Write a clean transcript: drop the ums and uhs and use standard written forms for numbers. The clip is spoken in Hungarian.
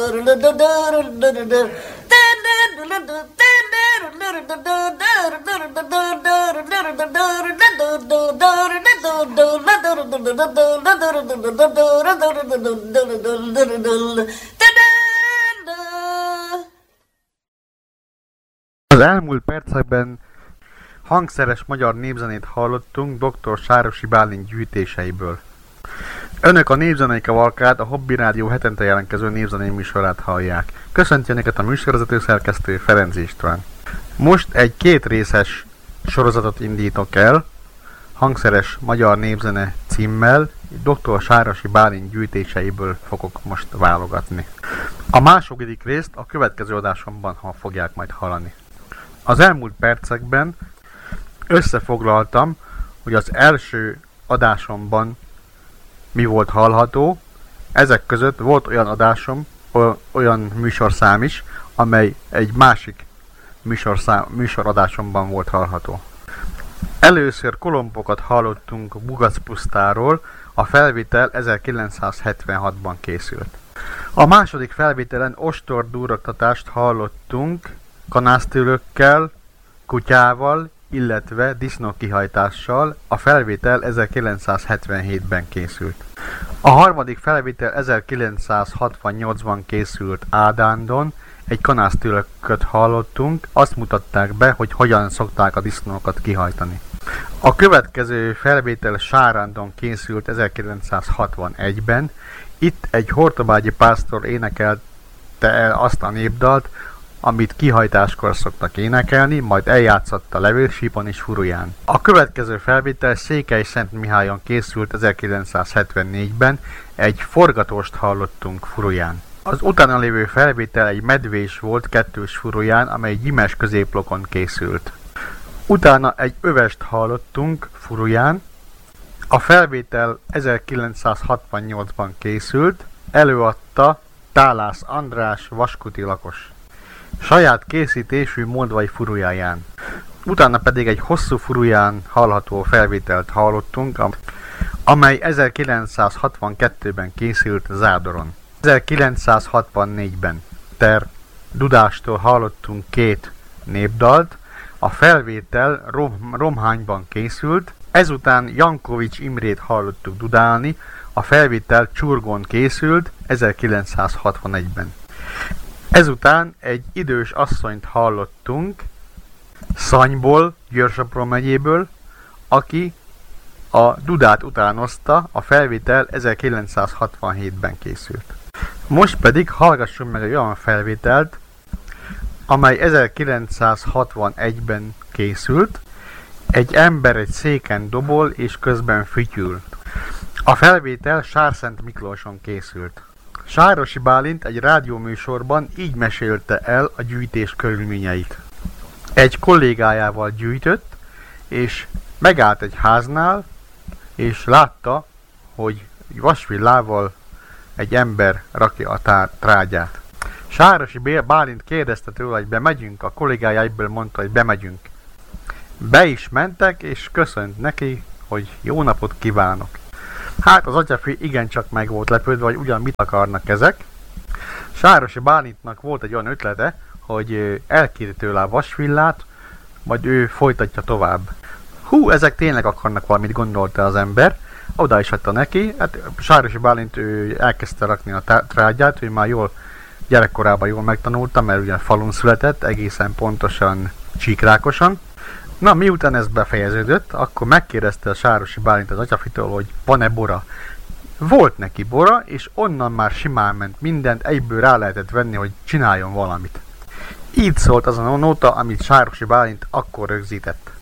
Az elmúlt percekben hangszeres magyar népzenét hallottunk dr. Sárosi Bálint gyűjtéseiből. Önök a Népzenei Kavalkád, a Hobby Rádió hetente jelentkező népzenei műsorát hallják. Köszönti önöket a műsorvezető szerkesztő Ferenc István. Most egy kétrészes sorozatot indítok el, hangszeres magyar népzene címmel, dr. Sárosi Bálint gyűjtéseiből fogok most válogatni. A második részt a következő adásomban fogják majd hallani. Az elmúlt percekben összefoglaltam, hogy az első adásomban mi volt hallható. Ezek között volt olyan adásom, olyan műsorszám is, amely egy másik műsoradásomban volt hallható. Először kolombokat hallottunk Bugacpusztáról, a felvétel 1976-ban készült. A második felvételen ostordúroktatást hallottunk kanásztőlökkel, kutyával, illetve disznókihajtással, a felvétel 1977-ben készült. A harmadik felvétel 1968-ban készült Ádándon, egy kanásztőlököt hallottunk, azt mutatták be, hogy hogyan szokták a disznókat kihajtani. A következő felvétel Sárándon készült 1961-ben, itt egy hortobágyi pásztor énekelte el azt a népdalt, amit kihajtáskor szoktak énekelni, majd eljátszott a levélsípon és furuján. A következő felvétel Székelyszentmihályon készült 1974-ben, egy forgatóst hallottunk furuján. Az utána lévő felvétel egy medvés volt kettős furuján, amely gyimes középlokon készült. Utána egy övest hallottunk furuján. A felvétel 1968-ban készült, előadta Tálász András vaskuti lakos. Saját készítésű moldvai furujáján. Utána pedig egy hosszú furuján hallható felvételt hallottunk, amely 1962-ben készült Zádoron. 1964-ben Dudástól hallottunk két népdalt, a felvétel Romhányban készült, ezután Jankovics Imrét hallottuk dudálni, a felvétel Csurgón készült 1961-ben. Ezután egy idős asszonyt hallottunk Szanyból, Győr-Sopron megyéből, aki a dudát utánozta, a felvétel 1967-ben készült. Most pedig hallgassunk meg egy olyan felvételt, amely 1961-ben készült, egy ember egy széken dobol és közben fütyül. A felvétel Sárszent Miklóson készült. Sárosi Bálint egy rádióműsorban így mesélte el a gyűjtés körülményeit. Egy kollégájával gyűjtött, és megállt egy háznál, és látta, hogy vasvillával egy ember rakja a trágyát. Sárosi Bálint kérdezte tőle, hogy bemegyünk, a kollégája egyből mondta, hogy bemegyünk. Be is mentek, és köszönt neki, hogy jó napot kívánok. Hát az atyafi igencsak meg volt lepődve, hogy ugyan mit akarnak ezek. Sárosi Bálintnak volt egy olyan ötlete, hogy elkéri tőle a vasvillát, majd ő folytatja tovább. Hú, ezek tényleg akarnak valamit, gondolta az ember. Oda is adta neki, hát Sárosi Bálint ő elkezdte rakni a trágyát, ő már gyerekkorában jól megtanulta, mert ugye falun született, egészen pontosan Csíkrákoson. Na, miután ez befejeződött, akkor megkérdezte a Sárosi Bálint az atyafitől, hogy van-e bora. Volt neki bora, és onnan már simán ment mindent, egyből rá lehetett venni, hogy csináljon valamit. Így szólt az a nóta, amit Sárosi Bálint akkor rögzített.